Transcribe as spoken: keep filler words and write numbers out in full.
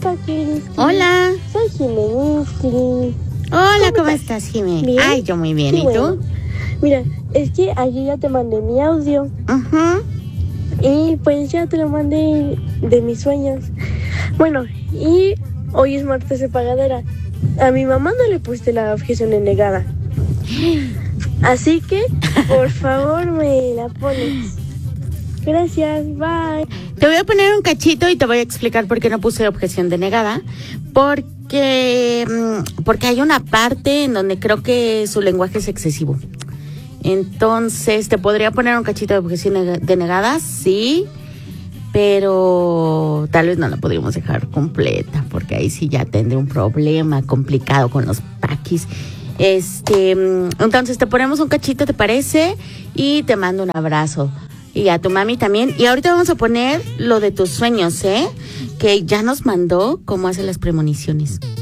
Paqueris. Hola. Soy Jiménez. Hola, ¿cómo, ¿cómo estás, Jiménez? ¿Bien? Ay, yo muy bien, Qué ¿y bueno. tú? Mira, es que ayer ya te mandé mi audio. Ajá. Uh-huh. Y pues ya te lo mandé de mis sueños. Bueno, y hoy es martes de pagadera. A mi mamá no le puse la objeción denegada. Así que, por favor, me la pones. Gracias, bye. Te voy a poner un cachito y te voy a explicar por qué no puse objeción denegada. Porque, porque hay una parte en donde creo que su lenguaje es excesivo. Entonces, ¿te podría poner un cachito de objeción denegada? Sí, pero tal vez no la podríamos dejar completa, porque ahí sí ya tendré un problema complicado con los paquis. Este, entonces te ponemos un cachito, ¿te parece? Y te mando un abrazo. Y a tu mami también. Y ahorita vamos a poner lo de tus sueños, ¿eh? Que ya nos mandó cómo hace las premoniciones.